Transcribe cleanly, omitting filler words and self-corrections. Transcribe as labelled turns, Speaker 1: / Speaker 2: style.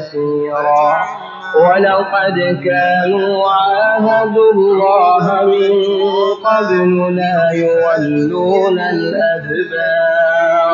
Speaker 1: كثيرا ولقد كانوا عاهدوا الله من قبل لا يولون الأدبار